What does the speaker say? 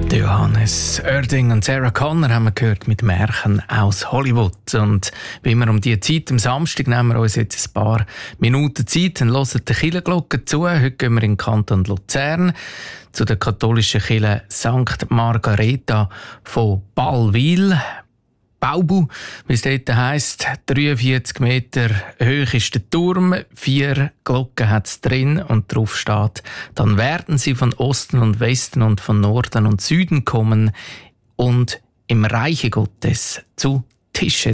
Johannes Oerding und Sarah Connor haben wir gehört mit Märchen aus Hollywood. Und wie immer um diese Zeit am Samstag nehmen wir uns jetzt ein paar Minuten Zeit und hören die Kirchenglocke zu. Heute gehen wir in den Kanton Luzern zu der katholischen Kirche St. Margareta von Ballwil. Baubu, wie es dort heisst, 43 Meter hoch ist der Turm, 4 Glocken hat es drin und drauf steht: Dann werden sie von Osten und Westen und von Norden und Süden kommen und im Reiche Gottes zu Tische